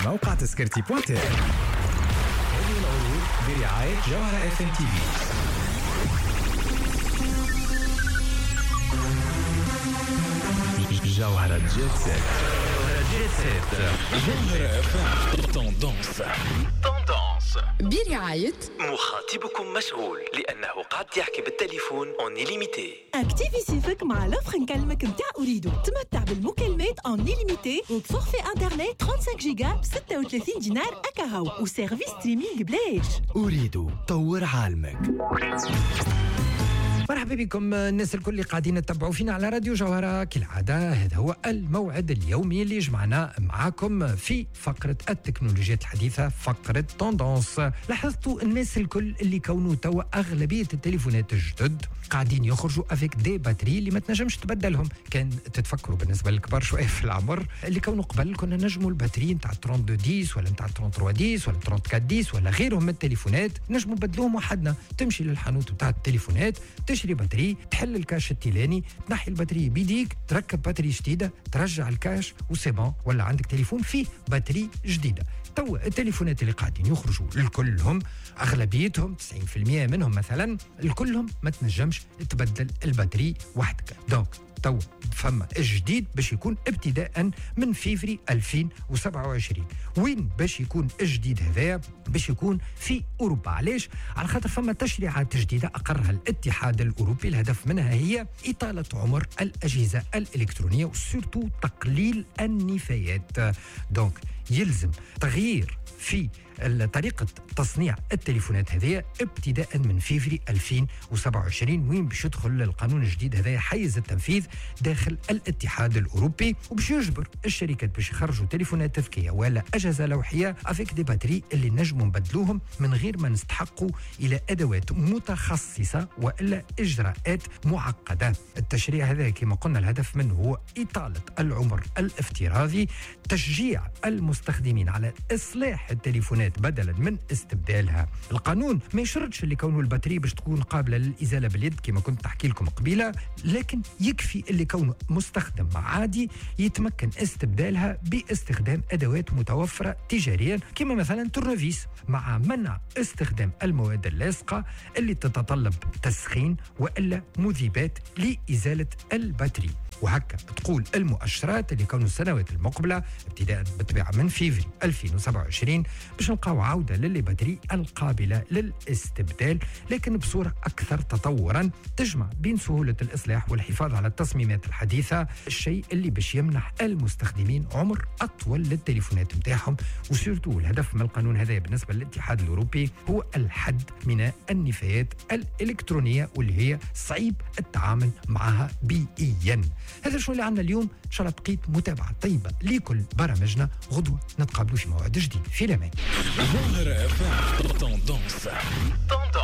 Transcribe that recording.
موقع تذكرتي.tv. هذه العروض برعاية جوهرة FM TV. جوهرة جيت سيت. جوهرة FM. Tendance. برعاية مخاطبكم مشغول لأنه قاعد يحكي بالتليفون اون إليميتي. اكتيفي سيفك مع لوفر نكلمك متاع أريدو. تمتع بالمكالمات اون إليميتي وبفورفي انترنت 35 جيجا ب 36 دينار أكاهو وسيرفيس ستريمينغ بلاش. أريد طور عالمك. مرحبا بكم الناس الكل اللي قاعدين تتبعوا فينا على راديو جوهرة. كالعادة هذا هو الموعد اليومي اللي جمعنا معاكم في فقرة التكنولوجيات الحديثة، فقرة توندونس. لاحظتوا الناس الكل اللي كونوا توا أغلبية التليفونات الجدد قاعدين يخرجوا افيك دي باتري اللي ما تنجمش تبدلهم. كان تتفكروا بالنسبة للكبار شوية في العمر اللي كونوا قبل كنا نجموا الباتري نتاع 3210 ولا نتاع 3310 ولا 3410 ولا غيرهم من التليفونات نجموا نبدلوهم وحدنا. تمشي للحانوت بتاع التليفونات تشري باتري، تحل الكاش التيلاني، تنحي الباتري بيديك، تركب باتري جديدة، ترجع الكاش وسيبون ولا عندك تليفون فيه باتري جديدة. توا التليفونات اللي قاعدين يخرجوا الكلهم أغلبيتهم 90% منهم مثلا الكلهم ما تنجمش تبدل الباتري وحدك. دونك توا فما الجديد باش يكون ابتداء من فيفري 2027. وين باش يكون الجديد هذا؟ باش يكون في أوروبا. علاش؟ على خاطر فما تشريعات جديدة أقرها الاتحاد الأوروبي. الهدف منها هي إطالة عمر الأجهزة الإلكترونية وسورتو تقليل النفايات. دونك يلزم تغيير في طريقة تصنيع التليفونات هذه ابتداء من فيفري 2027 وين باش يدخل القانون الجديد هذا حيز التنفيذ داخل الاتحاد الأوروبي وباش يجبر الشركات باش يخرجوا تليفونات ذكية ولا أجهزة لوحية افيك دي باتري اللي نجموا نبدلوهم من غير ما نستحقوا إلى أدوات متخصصة وإلا إجراءات معقدة. التشريع هذا كما قلنا الهدف منه هو إطالة العمر الافتراضي، تشجيع المستخدمين على إصلاح التليفونات بدلا من استبدالها. القانون ما يشرطش اللي كونه الباتري باش تكون قابلة للإزالة باليد كما كنت تحكي لكم قبيلة، لكن يكفي اللي كونه مستخدم عادي يتمكن استبدالها باستخدام أدوات متوفرة تجاريا كما مثلا تورنفيس، مع منع استخدام المواد اللاصقة اللي تتطلب تسخين وإلا مذيبات لإزالة الباتري. وهكا تقول المؤشرات اللي كانوا السنوات المقبلة ابتداء بالطبيعة من فيفري 2027 باش نلقاو عودة للباتري القابلة للاستبدال لكن بصورة أكثر تطورا تجمع بين سهولة الإصلاح والحفاظ على التصميمات الحديثة، الشيء اللي باش يمنح المستخدمين عمر أطول للتليفونات متاعهم. وسورتو الهدف من القانون هذا بالنسبة للاتحاد الأوروبي هو الحد من النفايات الإلكترونية واللي هي صعيب التعامل معها بيئيا. هذا شو اللي عندنا اليوم. ان شاء الله بقيت متابعه طيبه لكل برامجنا. غدوه نتقابلوا في موعد جديد. في الامان. جوهرة FM. Tendance.